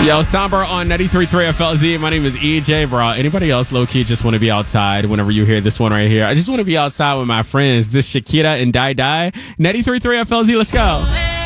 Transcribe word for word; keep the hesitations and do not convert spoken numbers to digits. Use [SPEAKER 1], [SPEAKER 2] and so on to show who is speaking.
[SPEAKER 1] Yo, Somber on ninety-three point three F L Z. My name is E J, bro. Anybody else low-key just want to be outside whenever you hear this one right here? I just want to be outside with my friends. This Shakira and Die Die. ninety-three point three F L Z, let's go.